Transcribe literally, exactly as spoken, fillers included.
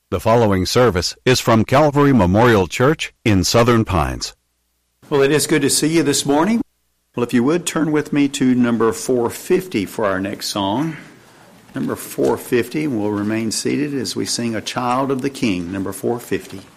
The following service is from Calvary Memorial Church in Southern Pines. Well, it is good to see you this morning. Well, if you would, turn with me to number four fifty for our next song. Number four fifty, and we'll remain seated as we sing A Child of the King, number four fifty.